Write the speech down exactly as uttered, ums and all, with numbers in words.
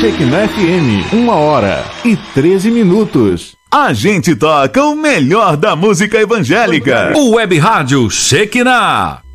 Shekinah F M, uma hora e treze minutos. A gente toca o melhor da música evangélica. O Web Rádio Shekinah.